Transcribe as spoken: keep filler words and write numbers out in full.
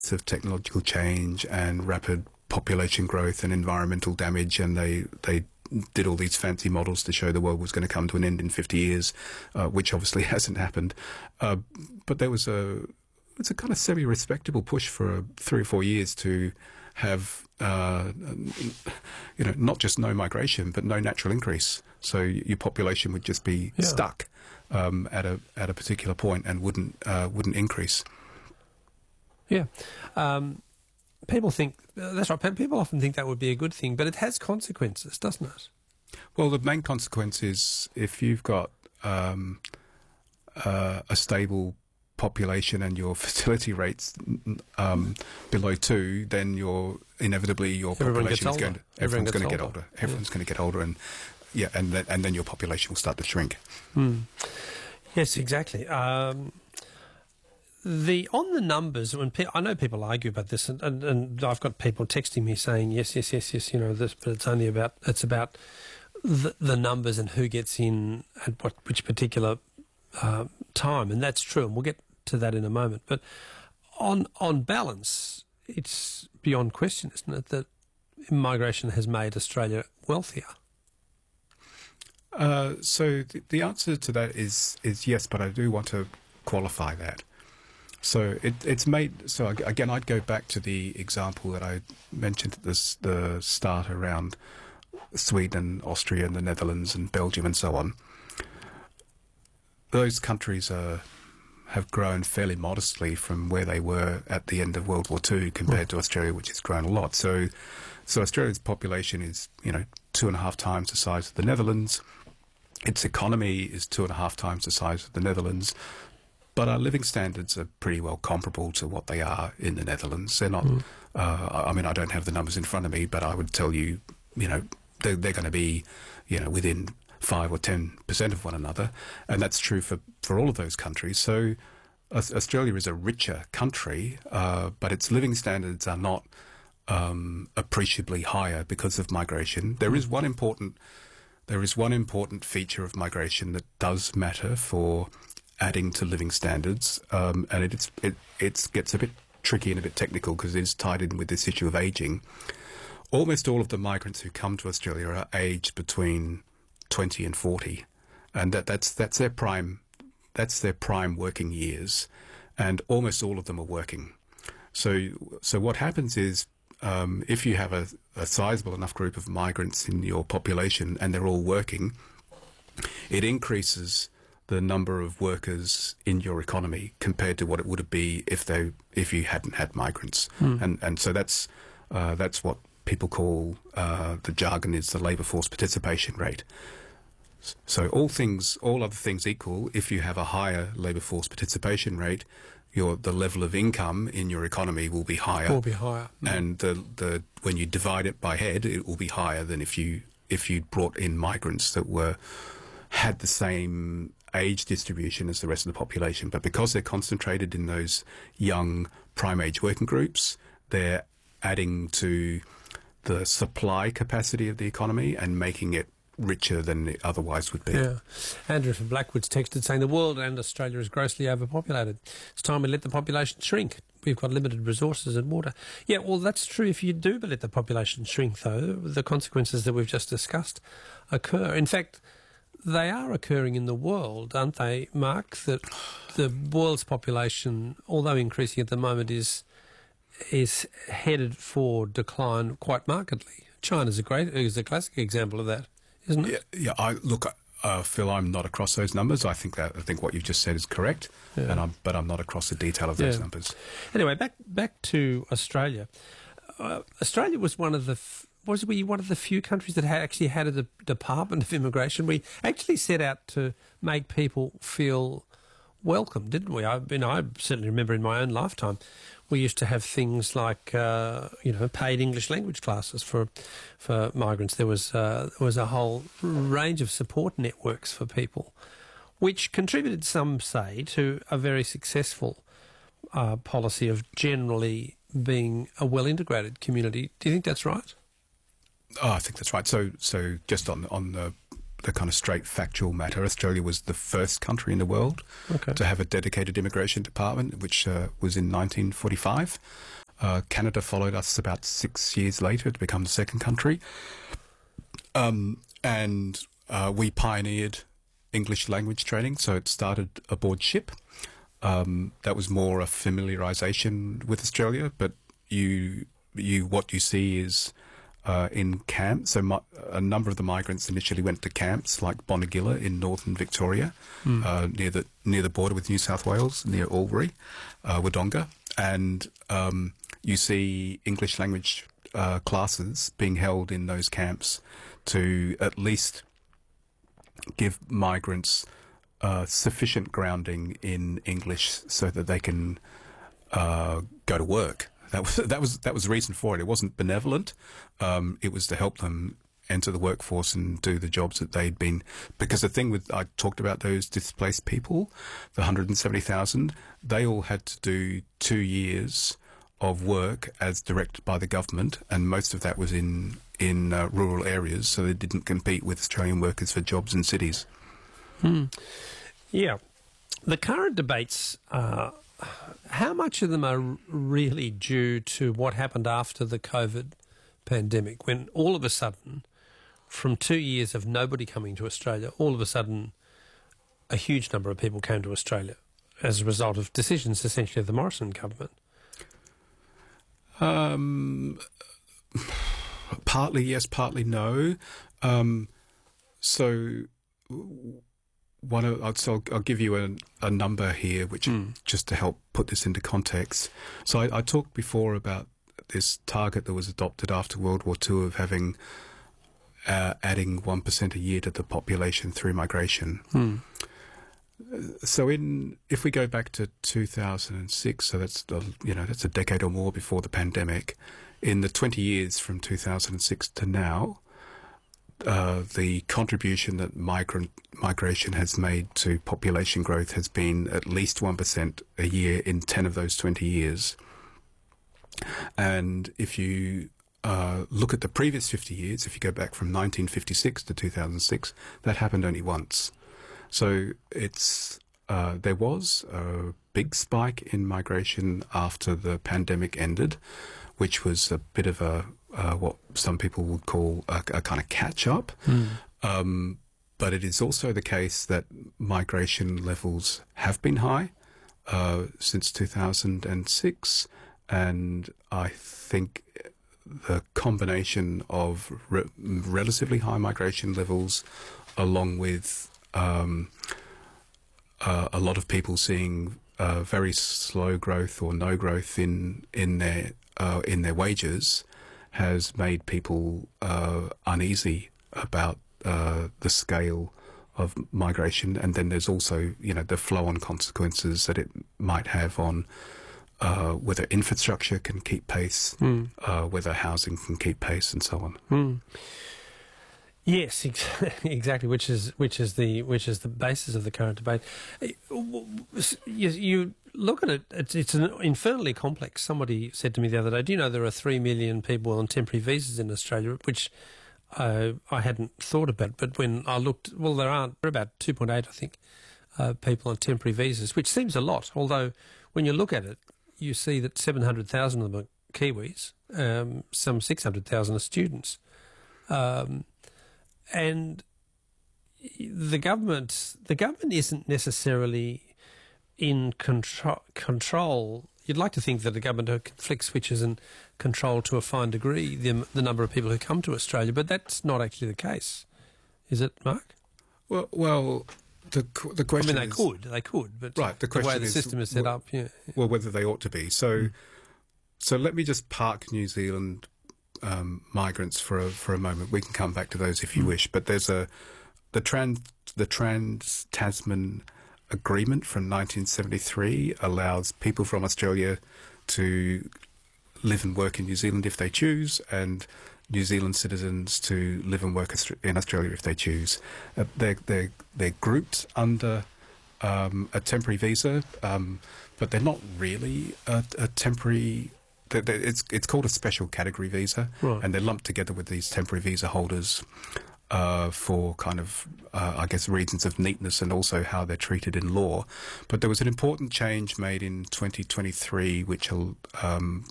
of technological change and rapid population growth and environmental damage, and they they did all these fancy models to show the world was going to come to an end in fifty years, uh, which obviously hasn't happened. Uh, but there was a it's a kind of semi-respectable push for uh, three or four years to have uh, you know not just no migration but no natural increase. So your population would just be yeah. stuck um, at a at a particular point and wouldn't uh, wouldn't increase. Yeah. Um, people think, uh, that's right, people often think that would be a good thing, but it has consequences, doesn't it? Well, the main consequence is if you've got um, uh, a stable population and your fertility rates um, below two, then you're inevitably your Everyone population is going to, Everyone everyone's going to get older. older. Everyone's yeah. going to get older, and yeah, and then, and then your population will start to shrink. Hmm. Yes, exactly. Um, The on the numbers, when pe- I know people argue about this, and, and, and I've got people texting me saying yes, yes, yes, yes, you know this, but it's only about it's about the, the numbers and who gets in at what which particular uh, time, and that's true, and we'll get to that in a moment. But on on balance, it's beyond question, isn't it, that migration has made Australia wealthier? Uh, so th- the answer to that is is yes, but I do want to qualify that. So it, it's made. So again, I'd go back to the example that I mentioned at this, the start around Sweden, Austria, and the Netherlands, and Belgium, and so on. Those countries are, have grown fairly modestly from where they were at the end of World War Two compared to Australia, which has grown a lot. So, so Australia's population is, you know, two and a half times the size of the Netherlands. Its economy is two and a half times the size of the Netherlands. But our living standards are pretty well comparable to what they are in the Netherlands. They're not, mm. uh, I mean, I don't have the numbers in front of me, but I would tell you, you know, they're, they're going to be, you know, within five or ten percent of one another. And that's true for, for all of those countries. So uh, Australia is a richer country, uh, but its living standards are not um, appreciably higher because of migration. There mm. is one important, there is one important feature of migration that does matter for adding to living standards, um, and it's, it it gets a bit tricky and a bit technical because it's tied in with this issue of ageing. Almost all of the migrants who come to Australia are aged between twenty and forty, and that, that's that's their prime that's their prime working years, and almost all of them are working. So so what happens is um, if you have a, a sizable enough group of migrants in your population and they're all working, it increases the number of workers in your economy compared to what it would be if they if you hadn't had migrants, mm. and and so that's uh, that's what people call uh, the jargon is the labour force participation rate. So all things, all other things equal, if you have a higher labour force participation rate, your the level of income in your economy will be higher. Will be higher, mm. and the the when you divide it by head, it will be higher than if you if you brought in migrants that were had the same age distribution as the rest of the population, but because they're concentrated in those young prime age working groups, they're adding to the supply capacity of the economy and making it richer than it otherwise would be. Yeah. Andrew from Blackwood's texted saying the world and Australia is grossly overpopulated. It's time we let the population shrink. We've got limited resources and water. Yeah, well, that's true if you do let the population shrink, though. The consequences that we've just discussed occur. In fact, they are occurring in the world, aren't they, Mark? That the world's population, although increasing at the moment, is is headed for decline quite markedly. China's a great is a classic example of that, isn't it? Yeah, yeah I, look, uh, Phil, I'm not across those numbers. I think that I think what you've just said is correct, yeah. and I'm, but I'm not across the detail of those yeah. numbers. Anyway, back back to Australia. Uh, Australia was one of the. F- Was we one of the few countries that had actually had a de- Department of Immigration? We actually set out to make people feel welcome, didn't we? I mean, I certainly remember in my own lifetime, we used to have things like, uh, you know, paid English language classes for for migrants. There was uh, there was a whole range of support networks for people, which contributed, some say, to a very successful uh, policy of generally being a well integrated community. Do you think that's right? Oh, I think that's right. So, so just on on the the kind of straight factual matter, Australia was the first country in the world Okay. to have a dedicated immigration department, which uh, was in nineteen forty-five. Uh, Canada followed us about six years later to become the second country. Um, and uh, we pioneered English language training, so it started aboard ship. Um, that was more a familiarisation with Australia, but you, you, what you see is uh, in camps. So mi- a number of the migrants initially went to camps like Bonegilla in northern Victoria, Mm. uh, near the near the border with New South Wales, near Albury, uh, Wodonga, and um, you see English language uh, classes being held in those camps to at least give migrants uh, sufficient grounding in English so that they can uh, go to work. That was that was that was the reason for it. It wasn't benevolent. Um, it was to help them enter the workforce and do the jobs that they'd been. Because the thing with I talked about those displaced people, the one hundred seventy thousand, they all had to do two years of work as directed by the government, and most of that was in in uh, rural areas, so they didn't compete with Australian workers for jobs in cities. Hmm. Yeah. The current debates, uh, how much of them are really due to what happened after the COVID pandemic, when all of a sudden, from two years of nobody coming to Australia, all of a sudden a huge number of people came to Australia as a result of decisions essentially of the Morrison government? Um, partly yes, partly no. Um, so one, of, so I'll, I'll give you a, a number here, which Mm. just to help put this into context. So I, I talked before about this target that was adopted after World War Two of having uh, adding one percent a year to the population through migration. Mm. So in if we go back to two thousand six, so that's uh, you know that's a decade or more before the pandemic. In the twenty years from two thousand six to now, uh, the contribution that migrant migration has made to population growth has been at least one percent a year in ten of those twenty years. And if you uh, look at the previous fifty years, if you go back from nineteen fifty-six to two thousand six, that happened only once. So it's uh, there was a big spike in migration after the pandemic ended, which was a bit of a uh, what some people would call a, a kind of catch-up. Mm. Um, but it is also the case that migration levels have been high uh, since two thousand six, and I think the combination of re- relatively high migration levels along with Um, uh, a lot of people seeing uh, very slow growth or no growth in in their uh, in their wages has made people uh, uneasy about uh, the scale of migration, and then there's also you know the flow-on consequences that it might have on uh, whether infrastructure can keep pace, Mm. uh, whether housing can keep pace, and so on. Mm. Yes, ex- exactly. Which is which is the which is the basis of the current debate. You, you look at it; it's, it's an infernally complex. Somebody said to me the other day, "Do you know there are three million people on temporary visas in Australia?" Which uh, I hadn't thought about. But when I looked, well, there aren't. There are about two point eight, I think, uh, people on temporary visas, which seems a lot. Although when you look at it, you see that seven hundred thousand of them are Kiwis, um, some six hundred thousand are students. Um, And the government, the government isn't necessarily in control. control. You'd like to think that the government can flick switches and control to a fine degree the, the number of people who come to Australia, but that's not actually the case, is it, Mark? Well, well, the the question. I mean, they is, could, they could, but right. The question way the is, system is set well, up, yeah. Well, whether they ought to be. So, Mm. so let me just park New Zealand um, migrants for a for a moment. We can come back to those if you Mm. wish. But there's a the trans the Trans Tasman Agreement from nineteen seventy-three allows people from Australia to live and work in New Zealand if they choose, and New Zealand citizens to live and work in Australia if they choose. Uh, they're they're they're grouped under um, a temporary visa, um, but they're not really a, a temporary. They're, they're, it's it's called a special category visa, Right. and they're lumped together with these temporary visa holders. uh, for kind of, uh, I guess, reasons of neatness and also how they're treated in law. But there was an important change made in twenty twenty-three, which um,